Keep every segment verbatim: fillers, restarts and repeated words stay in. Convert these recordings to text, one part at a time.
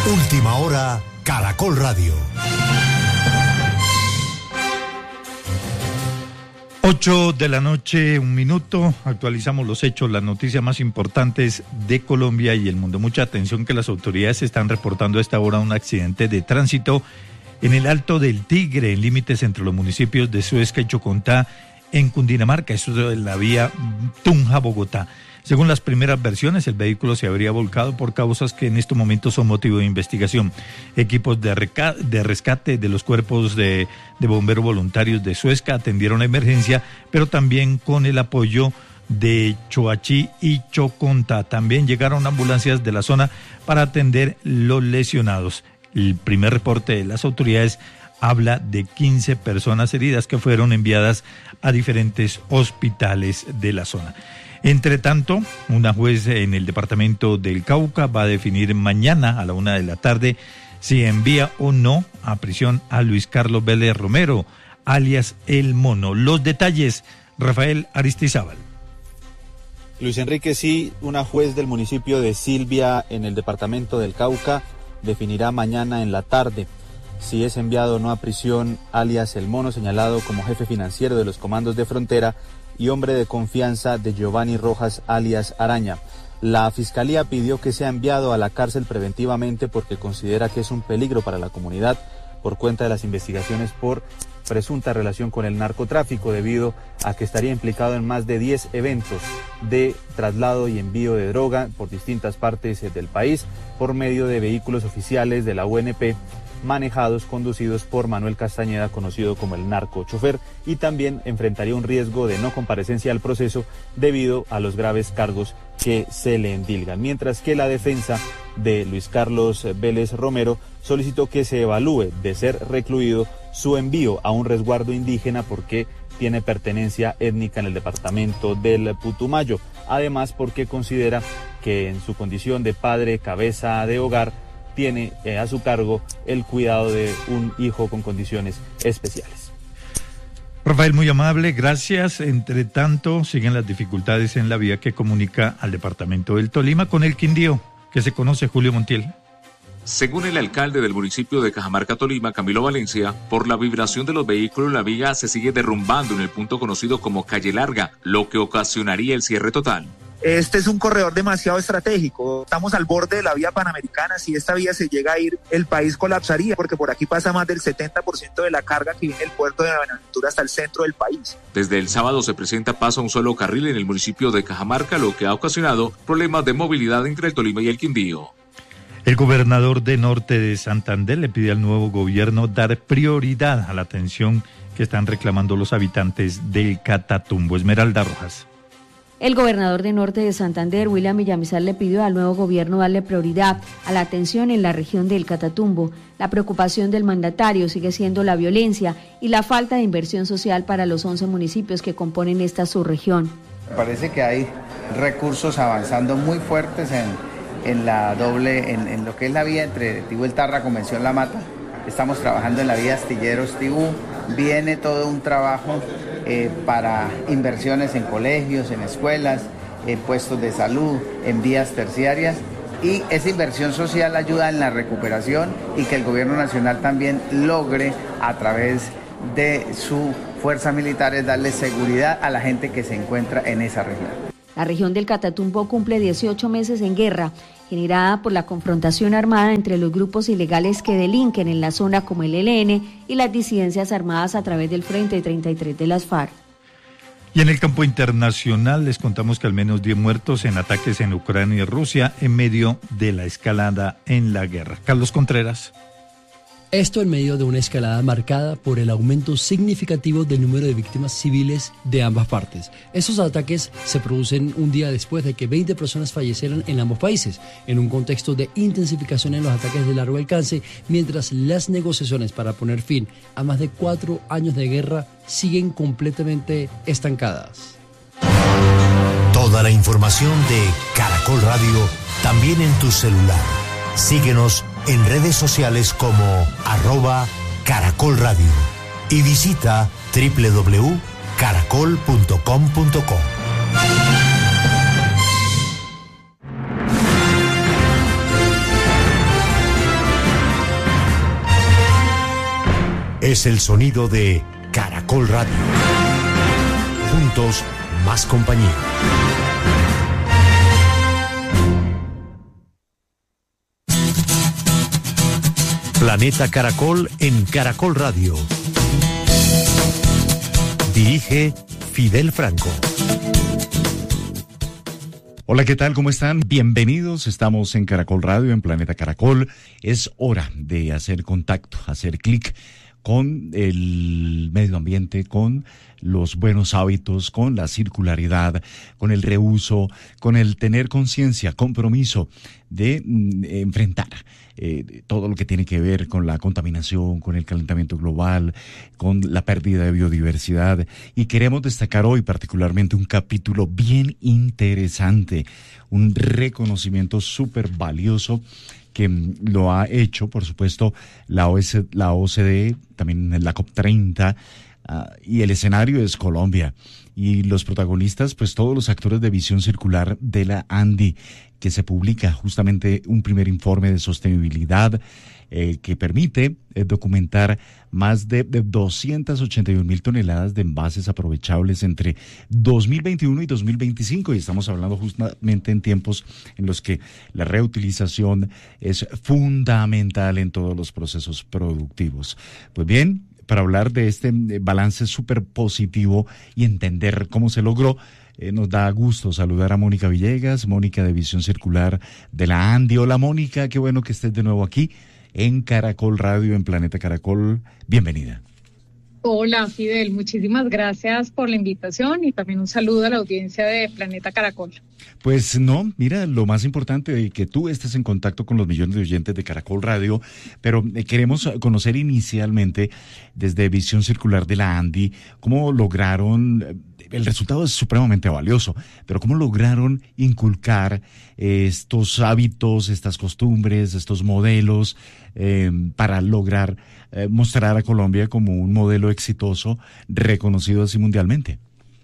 Última hora, Caracol Radio. Ocho de la noche, un minuto, actualizamos los hechos, las noticias más importantes de Colombia y el mundo. Mucha atención que las autoridades están reportando a esta hora un accidente de tránsito en el Alto del Tigre, en límites entre los municipios de Suezca y Chocontá, en Cundinamarca, eso es la vía Tunja-Bogotá. Según las primeras versiones, el vehículo se habría volcado por causas que en estos momentos son motivo de investigación. Equipos de, reca- de rescate de los cuerpos de, de bomberos voluntarios de Suezca atendieron la emergencia, pero también con el apoyo de Choachí y Chocontá. También llegaron ambulancias de la zona para atender los lesionados. El primer reporte de las autoridades habla de quince personas heridas que fueron enviadas a diferentes hospitales de la zona. Entre tanto, una juez en el departamento del Cauca va a definir mañana a la una de la tarde si envía o no a prisión a Luis Carlos Vélez Romero, alias El Mono. Los detalles, Rafael Aristizábal. Luis Enrique, sí, una juez del municipio de Silvia en el departamento del Cauca definirá mañana en la tarde si es enviado o no a prisión alias El Mono, señalado como jefe financiero de los comandos de frontera y hombre de confianza de Giovanni Rojas alias Araña. La fiscalía pidió que sea enviado a la cárcel preventivamente porque considera que es un peligro para la comunidad por cuenta de las investigaciones por presunta relación con el narcotráfico, debido a que estaría implicado en más de diez eventos de traslado y envío de droga por distintas partes del país por medio de vehículos oficiales de la U N P manejados, conducidos por Manuel Castañeda, conocido como el narcochofer, y también enfrentaría un riesgo de no comparecencia al proceso debido a los graves cargos que se le endilgan. Mientras que la defensa de Luis Carlos Vélez Romero solicitó que se evalúe, de ser recluido, su envío a un resguardo indígena porque tiene pertenencia étnica en el departamento del Putumayo. Además, porque considera que en su condición de padre cabeza de hogar tiene eh, a su cargo el cuidado de un hijo con condiciones especiales. Rafael, muy amable, gracias. Entre tanto, siguen las dificultades en la vía que comunica al departamento del Tolima con el Quindío, que se conoce. Julio Montiel. Según el alcalde del municipio de Cajamarca, Tolima, Camilo Valencia, por la vibración de los vehículos la vía se sigue derrumbando en el punto conocido como Calle Larga, lo que ocasionaría el cierre total. Este es un corredor demasiado estratégico, estamos al borde de la vía panamericana. Si esta vía se llega a ir, el país colapsaría, porque por aquí pasa más del setenta por ciento de la carga que viene del puerto de Buenaventura hasta el centro del país. Desde el sábado se presenta paso a un solo carril en el municipio de Cajamarca, lo que ha ocasionado problemas de movilidad entre el Tolima y el Quindío. El gobernador de Norte de Santander le pide al nuevo gobierno dar prioridad a la atención que están reclamando los habitantes del Catatumbo. Esmeralda Rojas. El gobernador de Norte de Santander, William Villamizar, le pidió al nuevo gobierno darle prioridad a la atención en la región del Catatumbo. La preocupación del mandatario sigue siendo la violencia y la falta de inversión social para los once municipios que componen esta subregión. Parece que hay recursos avanzando muy fuertes en, en la doble, en, en lo que es la vía entre Tibú el Tarra, Convención La Mata. Estamos trabajando en la vía Astilleros Tibú. Viene todo un trabajo eh, para inversiones en colegios, en escuelas, en puestos de salud, en vías terciarias, y esa inversión social ayuda en la recuperación y que el gobierno nacional también logre, a través de su fuerza militar, darle seguridad a la gente que se encuentra en esa región. La región del Catatumbo cumple dieciocho meses en guerra, generada por la confrontación armada entre los grupos ilegales que delinquen en la zona como el E L N y las disidencias armadas a través del Frente treinta y tres de las FARC. Y en el campo internacional les contamos que al menos diez muertos en ataques en Ucrania y Rusia en medio de la escalada en la guerra. Carlos Contreras. Esto en medio de una escalada marcada por el aumento significativo del número de víctimas civiles de ambas partes. Estos ataques se producen un día después de que veinte personas fallecieran en ambos países, en un contexto de intensificación en los ataques de largo alcance, mientras las negociaciones para poner fin a más de cuatro años de guerra siguen completamente estancadas. Toda la información de Caracol Radio también en tu celular. Síguenos en redes sociales como arroba Caracol Radio y visita doble u doble u doble u punto caracol punto com punto co. es el sonido de Caracol Radio. Juntos, más compañía. Planeta Caracol en Caracol Radio. Dirige Fidel Franco. Hola, ¿qué tal? ¿Cómo están? Bienvenidos. Estamos en Caracol Radio, en Planeta Caracol. Es hora de hacer contacto, hacer clic con el medio ambiente, con los buenos hábitos, con la circularidad, con el reuso, con el tener conciencia, compromiso de mm, enfrentar eh, todo lo que tiene que ver con la contaminación, con el calentamiento global, con la pérdida de biodiversidad. Y queremos destacar hoy particularmente un capítulo bien interesante, un reconocimiento súper valioso que lo ha hecho, por supuesto, la O S, la O C D E, también la COP treinta, uh, y el escenario es Colombia. Y los protagonistas, pues todos los actores de visión circular de la ANDI, que se publica justamente un primer informe de sostenibilidad eh, que permite eh, documentar más de, de doscientas ochenta y un mil toneladas de envases aprovechables entre dos mil veintiuno y dos mil veinticinco, y estamos hablando justamente en tiempos en los que la reutilización es fundamental en todos los procesos productivos. Pues bien, para hablar de este balance súper positivo y entender cómo se logró, eh, nos da gusto saludar a Mónica Villegas, Mónica de Visión Circular de la ANDI. Hola Mónica, qué bueno que estés de nuevo aquí en Caracol Radio, en Planeta Caracol. Bienvenida. Hola Fidel, muchísimas gracias por la invitación y también un saludo a la audiencia de Planeta Caracol. Pues no, mira, lo más importante es que tú estés en contacto con los millones de oyentes de Caracol Radio, pero queremos conocer inicialmente desde Visión Circular de la ANDI cómo lograron, el resultado es supremamente valioso, pero cómo lograron inculcar estos hábitos, estas costumbres, estos modelos eh, para lograr eh, mostrar a Colombia como un modelo exitoso reconocido así mundialmente.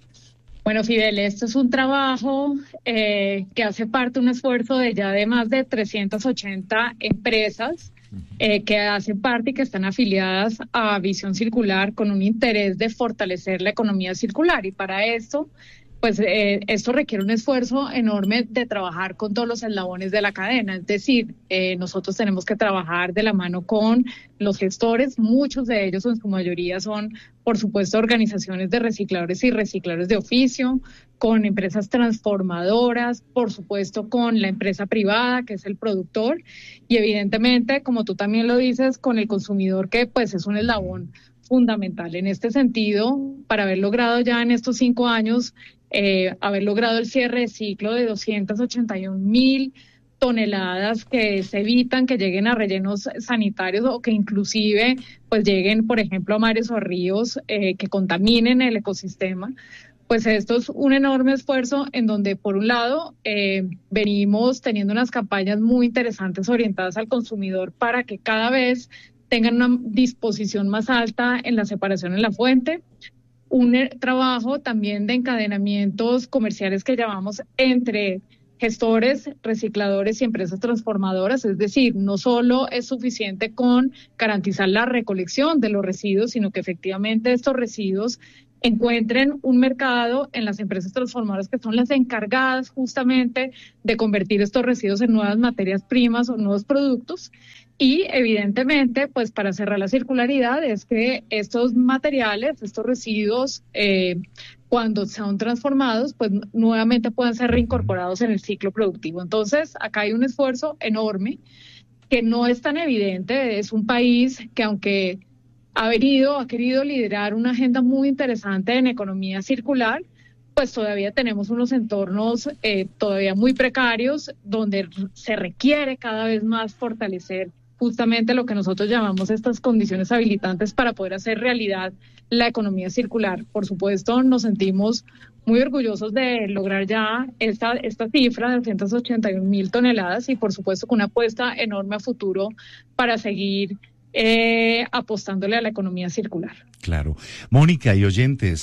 Bueno, Fidel, esto es un trabajo eh, que hace parte de un esfuerzo de ya de más de trescientas ochenta empresas eh, que hacen parte y que están afiliadas a Visión Circular con un interés de fortalecer la economía circular. Y para esto, pues eh, esto requiere un esfuerzo enorme de trabajar con todos los eslabones de la cadena. Es decir, eh, nosotros tenemos que trabajar de la mano con los gestores, muchos de ellos en su mayoría son, por supuesto, organizaciones de recicladores y recicladores de oficio, con empresas transformadoras, por supuesto, con la empresa privada, que es el productor, y evidentemente, como tú también lo dices, con el consumidor, que pues es un eslabón fundamental. En este sentido, para haber logrado ya en estos cinco años, eh, haber logrado el cierre de ciclo de doscientas ochenta y un mil toneladas que se evitan que lleguen a rellenos sanitarios o que inclusive pues lleguen, por ejemplo, a mares o a ríos eh, que contaminen el ecosistema. Pues esto es un enorme esfuerzo en donde, por un lado, eh, venimos teniendo unas campañas muy interesantes orientadas al consumidor para que cada vez tengan una disposición más alta en la separación en la fuente, un trabajo también de encadenamientos comerciales que llamamos entre gestores, recicladores y empresas transformadoras, es decir, no solo es suficiente con garantizar la recolección de los residuos, sino que efectivamente estos residuos encuentren un mercado en las empresas transformadoras que son las encargadas justamente de convertir estos residuos en nuevas materias primas o nuevos productos. Y evidentemente, pues para cerrar la circularidad es que estos materiales, estos residuos, eh, cuando son transformados, pues nuevamente puedan ser reincorporados en el ciclo productivo. Entonces, acá hay un esfuerzo enorme que no es tan evidente. Es un país que, aunque ha venido, ha querido liderar una agenda muy interesante en economía circular, pues todavía tenemos unos entornos eh, todavía muy precarios donde se requiere cada vez más fortalecer justamente lo que nosotros llamamos estas condiciones habilitantes para poder hacer realidad la economía circular. Por supuesto, nos sentimos muy orgullosos de lograr ya esta, esta cifra de doscientas ochenta y un mil toneladas y por supuesto con una apuesta enorme a futuro para seguir eh, apostándole a la economía circular. Claro. Mónica y oyentes,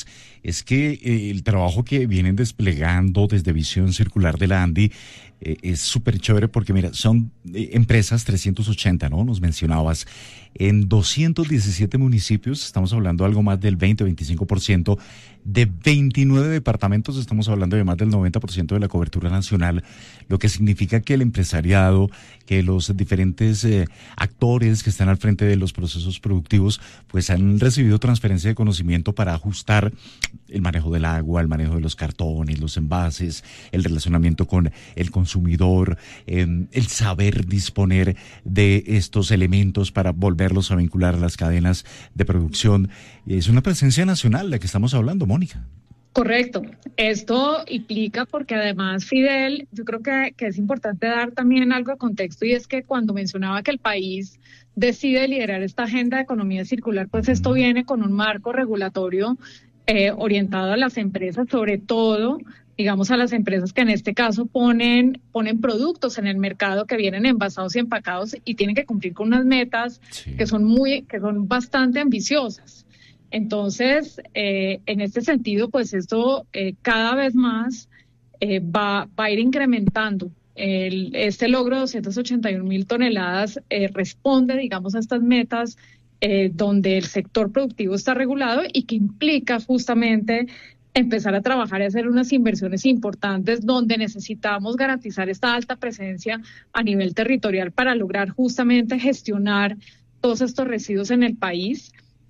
es que eh, el trabajo que vienen desplegando desde Visión Circular de la ANDI eh, es súper chévere porque, mira, son eh, empresas trescientos ochenta, ¿no? Nos mencionabas, en doscientos diecisiete municipios, estamos hablando de algo más del veinte o veinticinco por ciento, de veintinueve departamentos, estamos hablando de más del noventa por ciento de la cobertura nacional, lo que significa que el empresariado, que los diferentes eh, actores que están al frente de los procesos productivos, pues han recibido transferencia de conocimiento para ajustar el manejo del agua, el manejo de los cartones, los envases, el relacionamiento con el consumidor, eh, el saber disponer de estos elementos para volverlos a vincular a las cadenas de producción. Es una presencia nacional la que estamos hablando, Mónica. Correcto. Esto implica, porque además, Fidel, yo creo que, que es importante dar también algo de contexto, y es que cuando mencionaba que el país decide liderar esta agenda de economía circular, pues esto viene con un marco regulatorio eh, orientado a las empresas, sobre todo, digamos, a las empresas que en este caso ponen, ponen productos en el mercado que vienen envasados y empacados y tienen que cumplir con unas metas sí. que son muy, que son bastante ambiciosas. Entonces, eh, en este sentido, pues esto eh, cada vez más eh, va, va a ir incrementando. El, este logro de doscientas ochenta y un mil toneladas eh, responde, digamos, a estas metas eh, donde el sector productivo está regulado y que implica justamente empezar a trabajar y hacer unas inversiones importantes donde necesitamos garantizar esta alta presencia a nivel territorial para lograr justamente gestionar todos estos residuos en el país.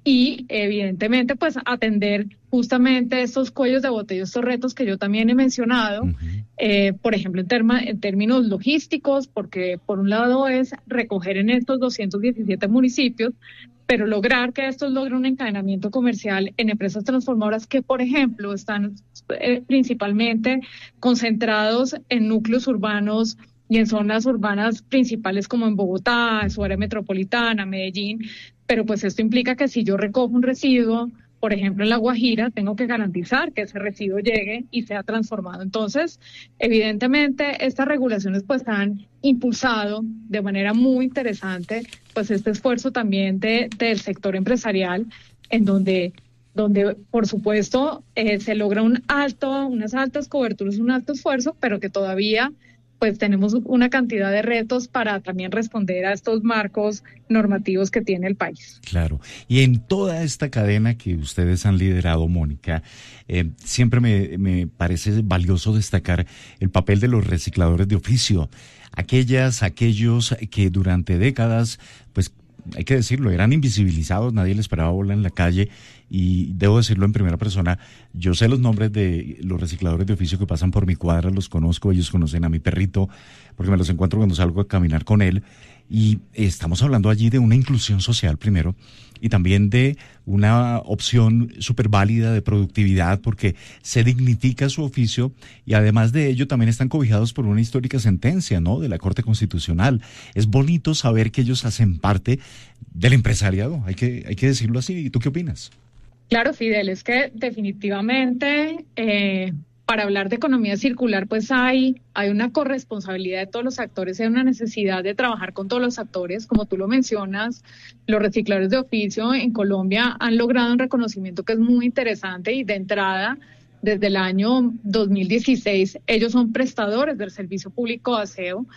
Y evidentemente pues atender justamente estos cuellos de botella, estos retos que yo también he mencionado, uh-huh. eh, por ejemplo en, terma, en términos logísticos, porque por un lado es recoger en estos doscientos diecisiete municipios, pero lograr que estos logren un encadenamiento comercial en empresas transformadoras que, por ejemplo, están eh, principalmente concentrados en núcleos urbanos y en zonas urbanas principales como en Bogotá, en su área metropolitana, Medellín. Pero pues esto implica que si yo recojo un residuo, por ejemplo en La Guajira, tengo que garantizar que ese residuo llegue y sea transformado. Entonces, evidentemente, estas regulaciones pues han impulsado de manera muy interesante pues este esfuerzo también de, del sector empresarial, en donde, donde por supuesto eh, se logra un alto, unas altas coberturas, un alto esfuerzo, pero que todavía pues tenemos una cantidad de retos para también responder a estos marcos normativos que tiene el país. Claro. Y en toda esta cadena que ustedes han liderado, Mónica, eh, siempre me, me parece valioso destacar el papel de los recicladores de oficio. Aquellas, aquellos que durante décadas, pues hay que decirlo, eran invisibilizados, nadie les paraba bola en la calle, y debo decirlo en primera persona, yo sé los nombres de los recicladores de oficio que pasan por mi cuadra, los conozco, ellos conocen a mi perrito, porque me los encuentro cuando salgo a caminar con él, y estamos hablando allí de una inclusión social primero, y también de una opción súper válida de productividad, porque se dignifica su oficio, y además de ello también están cobijados por una histórica sentencia, ¿no?, de la Corte Constitucional. Es bonito saber que ellos hacen parte del empresariado, hay que, hay que decirlo así. ¿Y tú qué opinas? Claro, Fidel, es que definitivamente eh, para hablar de economía circular pues hay, hay una corresponsabilidad de todos los actores, hay una necesidad de trabajar con todos los actores. Como tú lo mencionas, los recicladores de oficio en Colombia han logrado un reconocimiento que es muy interesante, y de entrada, desde el año dos mil dieciséis, ellos son prestadores del servicio público de aseo,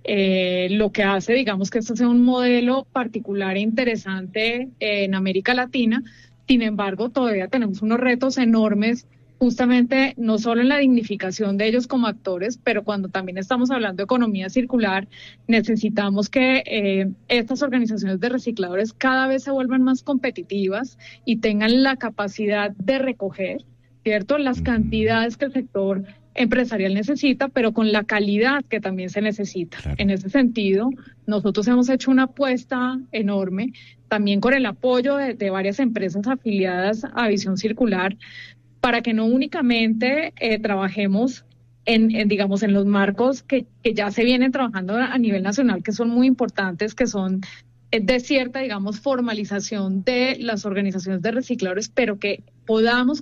eh, lo que hace, digamos, que esto sea un modelo particular e interesante eh, en América Latina. Sin embargo, todavía tenemos unos retos enormes, justamente no solo en la dignificación de ellos como actores, pero cuando también estamos hablando de economía circular, necesitamos que eh, estas organizaciones de recicladores cada vez se vuelvan más competitivas y tengan la capacidad de recoger, ¿cierto?, las cantidades que el sector empresarial necesita, pero con la calidad que también se necesita. Claro. En ese sentido, nosotros hemos hecho una apuesta enorme, también con el apoyo de, de varias empresas afiliadas a Visión Circular, para que no únicamente eh, trabajemos en, en, digamos, en los marcos que, que ya se vienen trabajando a nivel nacional, que son muy importantes, que son de cierta, digamos, formalización de las organizaciones de recicladores, pero que podamos